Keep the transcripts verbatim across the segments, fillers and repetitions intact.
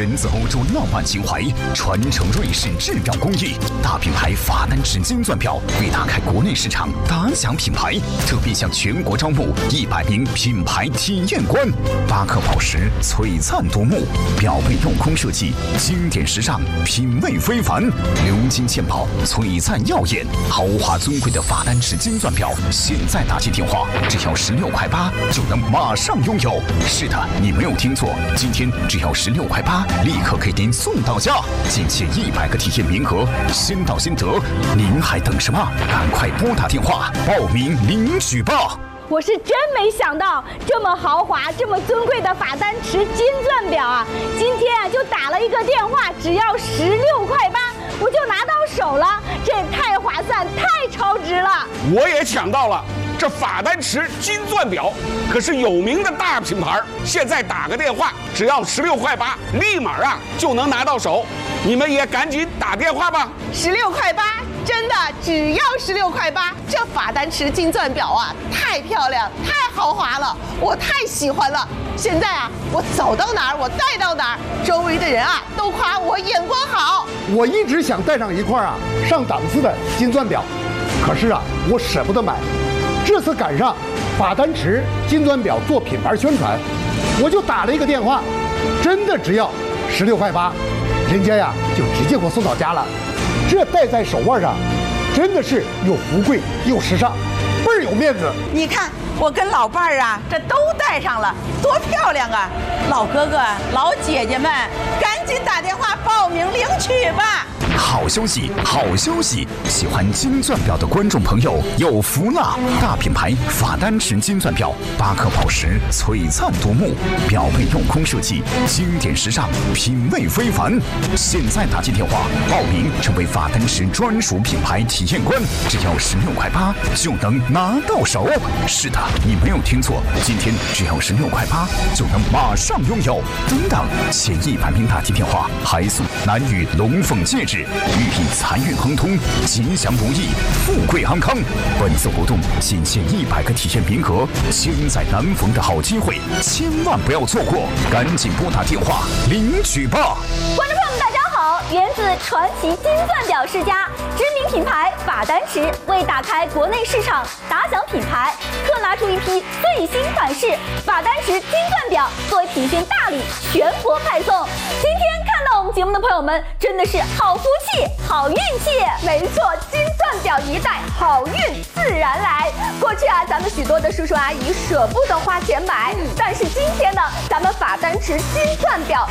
源自欧洲浪漫情怀，传承瑞士制表工艺。大品牌法丹池金钻表为打开国内市场，打响品牌，特别向全国招募一百名品牌体验官。巴克宝石璀璨夺目，表背镂空设计，经典时尚，品味非凡。鎏金嵌宝，璀璨耀眼，豪华尊贵的法丹池金钻表，现在打起电话，只要十六块八就能马上拥有。是的，你没有听错，今天只要十六块八，立刻可以给您送到家。仅限一百个体验名额，先到先得，您还等什么？赶快拨打电话报名领取吧！ 我是真没想到，这么豪华、这么尊贵的法丹池金钻表啊，今天啊就打了一个电话，只要十六块八，我就拿到手了，这也太划算、太超值了。 我也抢到了。这法丹池金钻表可是有名的大品牌，现在打个电话只要十六块八，立马啊就能拿到手。你们也赶紧打电话吧。 十六块八，真的只要十六块八。这法丹池金钻表啊，太漂亮，太豪华了，我太喜欢了。现在啊，我走到哪儿，我戴到哪儿，周围的人啊都夸我眼光好。 我一直想戴上一块啊上档次的金钻表，可是啊，我舍不得买。这次赶上法丹池金钻表做品牌宣传，我就打了一个电话，真的只要十六块八，人家呀就直接给我送到家了。这戴在手腕上，真的是又富贵又时尚，倍儿有面子。 你看我跟老伴儿啊，这都戴上了，多漂亮啊！老哥哥、老姐姐们，赶紧打电话报名领取吧。 好消息，好消息！喜欢金钻表的观众朋友有福了！大品牌法丹池金钻表，巴克宝石璀璨夺目，表背镂空设计，经典时尚，品味非凡。现在打进电话报名，成为法丹池专属品牌体验官，只要十六块八就能拿到手。是的，你没有听错，今天只要十六块八就能马上拥有。等等，前一百名打进电话还送男女龙凤戒指。寓意财运亨通、吉祥如意、富贵安康。本次活动仅限一百个体验名额，千载难逢的好机会，千万不要错过！赶紧拨打电话领取吧！ 观众朋友们，大家好！源自传奇金钻表世家知名品牌法丹池，为打开国内市场、打响品牌，特拿出一批最新款式法丹池金钻表作为品宣大礼，全国派送。今天看到我们节目的朋友们，真的是好福气、好运气。没错，金钻表一戴，好运自然来。过去啊，咱们许多的叔叔阿姨舍不得花钱买，但是今天呢，咱们法丹池金钻表。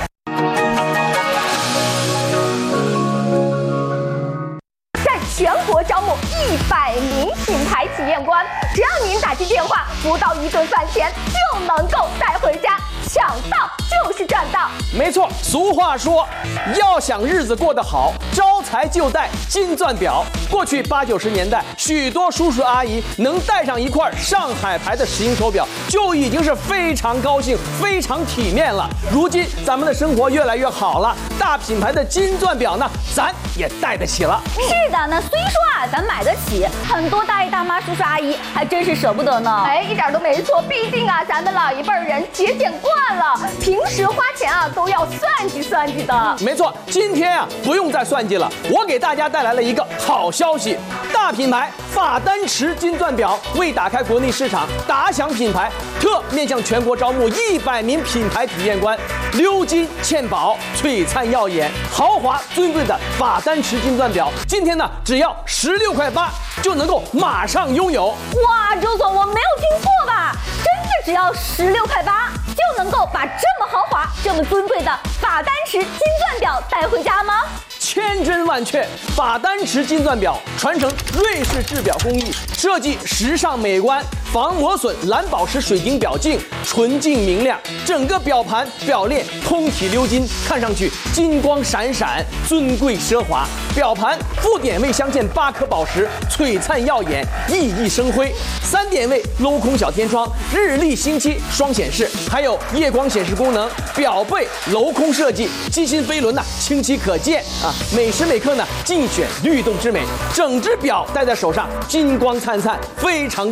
全国招募一百名品牌体验官，只要您打进电话，不到一顿饭钱就能够带回家，抢到就是赚到。 没错，俗话说，要想日子过得好，招财就戴金钻表。过去八九十年代，许多叔叔阿姨能戴上一块上海牌的石英手表，就已经是非常高兴、非常体面了。如今咱们的生活越来越好了，大品牌的金钻表呢，咱也戴得起了。 是的，那虽说啊，咱买得起，很多大爷大妈、叔叔阿姨还真是舍不得呢。哎，一点都没错，毕竟啊，咱们老一辈人节俭惯了，平时花钱啊都要算计算计的。 没错，今天啊不用再算计了，我给大家带来了一个好消息，大品牌法丹池金钻表为打开国内市场、打响品牌，特面向全国招募一百名品牌体验官，鎏金嵌宝，璀璨耀眼，豪华尊贵的法丹池金钻表，今天呢只要十六块八就能够马上拥有。 哇，周总，我没有听错吧？真的只要十六块八就能够把这么豪华、这么尊贵的法丹池金钻表带回家吗？ 千真万确，法丹池金钻表传承瑞士制表工艺，设计时尚美观，防磨损蓝宝石水晶表镜，纯净明亮，整个表盘表链通体鎏金，看上去金光闪闪，尊贵奢华。表盘副点位镶嵌八颗宝石，璀璨耀眼，熠熠生辉。三点位镂空小天窗，日历星期双显示，还有夜光显示功能。表背镂空设计，机芯飞轮呢清晰可见啊，每时每刻呢尽显律动之美。整只表戴在手上，金光灿灿，非常